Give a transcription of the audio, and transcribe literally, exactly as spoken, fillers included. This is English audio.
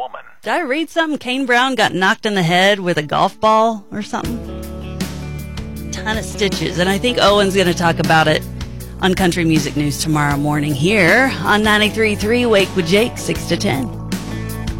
woman. Did I read something? Kane Brown got knocked in the head with a golf ball or something? Ton of stitches. And I think Owen's going to talk about it on Country Music News tomorrow morning here on ninety-three point three Wake with Jake, six to ten.